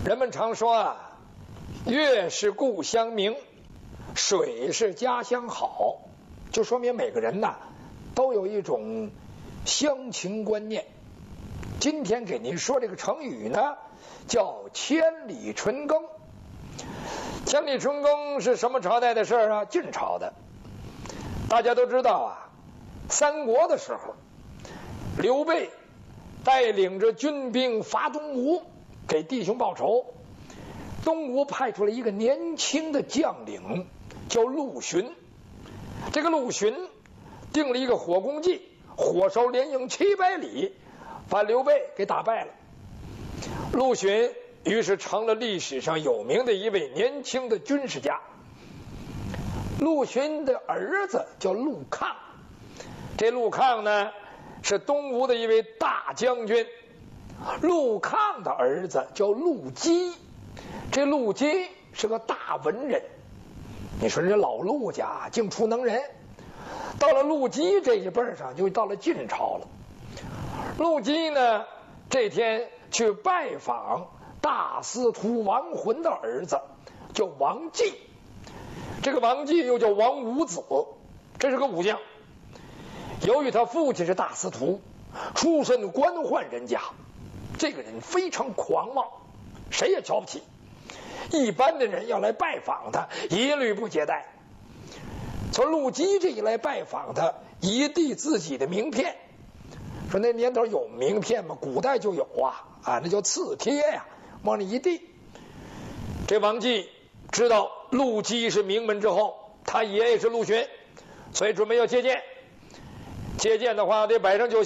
人们常说啊，月是故乡明，水是家乡好，就说明每个人呐都有一种乡情观念。今天给您说这个成语呢，叫千里春耕。千里春耕是什么朝代的事儿啊？晋朝的。大家都知道啊，三国的时候，刘备带领着军兵伐东吴，给弟兄报仇。东吴派出了一个年轻的将领，叫陆逊。这个陆逊定了一个火攻计，火烧连营700里，把刘备给打败了。陆逊于是成了历史上有名的一位年轻的军事家。陆逊的儿子叫陆抗，这陆抗呢是东吴的一位大将军。陆抗的儿子叫陆基，这陆基是个大文人。你说这老陆家净出能人，到了陆基这一辈上，就到了晋朝了。陆基呢这天去拜访大司徒王浑的儿子，叫王继。这个王继又叫王五子，这是个武将。由于他父亲是大司徒，出身官宦人家，这个人非常狂妄，谁也瞧不起。一般的人要来拜访他，一律不接待。从陆基这一来拜访他，一递自己的名片，说那年头有名片吗？古代就有啊，那叫赐帖呀，往里一递。这王继知道陆基是名门之后，他爷爷是陆逊，所以准备要接见。接见的话得摆上酒席。